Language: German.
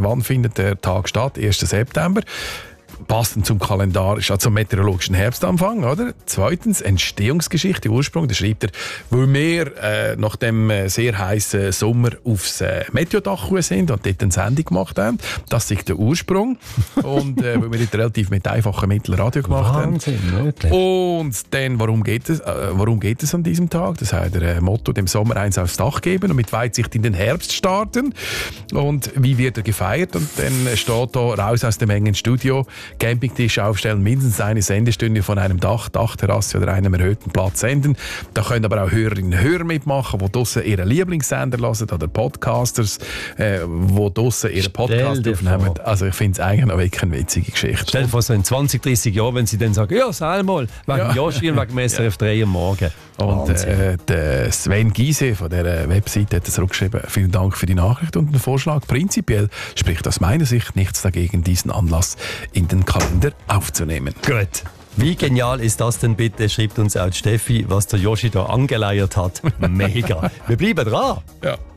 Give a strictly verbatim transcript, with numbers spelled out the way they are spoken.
wann findet der Tag statt? erster September. Passend zum Kalendar, also zum meteorologischen Herbstanfang, oder? Zweitens, Entstehungsgeschichte, Ursprung, da schreibt er, weil wir äh, nach dem äh, sehr heißen Sommer aufs äh, Meteodach sind und dort eine Sendung gemacht haben. Das ist der Ursprung. Und äh, weil wir dort relativ mit einfachen Mitteln Radio gemacht Wahnsinn, haben. Wirklich. Und dann, warum geht es, äh, warum geht es an diesem Tag? Das heißt, der äh, Motto, dem Sommer eins aufs Dach geben und mit Weitsicht in den Herbst starten. Und wie wird er gefeiert? Und dann steht da raus aus dem engen Studio, Campingtisch aufstellen, mindestens eine Sendestunde von einem Dach, Dachterrasse oder einem erhöhten Platz senden. Da können aber auch Hörerinnen und Hörer mitmachen, die draussen ihren Lieblingssender hören oder Podcasters, äh, die draussen ihren Podcast aufnehmen. Also ich finde es eigentlich noch wirklich eine witzige Geschichte. Stell dir vor, so in zwanzig, dreissig Jahren, wenn sie dann sagen, ja, sag mal, wegen Ja. Yoshi und wegen S R F drei am Morgen. Und äh, der Sven Giese von dieser Webseite hat zurückgeschrieben, vielen Dank für die Nachricht und den Vorschlag. Prinzipiell spricht aus meiner Sicht nichts dagegen, diesen Anlass in den Kalender aufzunehmen. Gut. Wie genial ist das denn bitte, schreibt uns auch Steffi, was der Yoshi da angeleiert hat. Mega. Wir bleiben dran. Ja.